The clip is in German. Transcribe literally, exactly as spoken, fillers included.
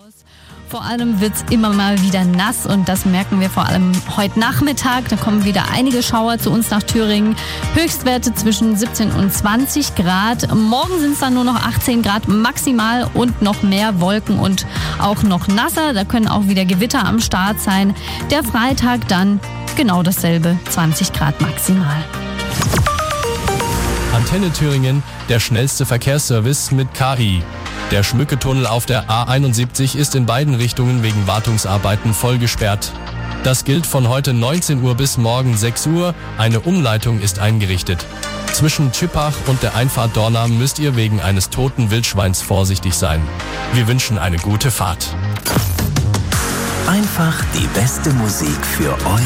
Vor allem wird es immer mal wieder nass und das merken wir vor allem heute Nachmittag. Da kommen wieder einige Schauer zu uns nach Thüringen. Höchstwerte zwischen siebzehn und zwanzig Grad. Morgen sind es dann nur noch achtzehn Grad maximal und noch mehr Wolken und auch noch nasser. Da können auch wieder Gewitter am Start sein. Der Freitag dann genau dasselbe, zwanzig Grad maximal. Antenne Thüringen, der schnellste Verkehrsservice mit K I. Der Schmücketunnel auf der A einundsiebzig ist in beiden Richtungen wegen Wartungsarbeiten voll gesperrt. Das gilt von heute neunzehn Uhr bis morgen sechs Uhr. Eine Umleitung ist eingerichtet. Zwischen Tschipach und der Einfahrt Dornam müsst ihr wegen eines toten Wildschweins vorsichtig sein. Wir wünschen eine gute Fahrt. Einfach die beste Musik für euch.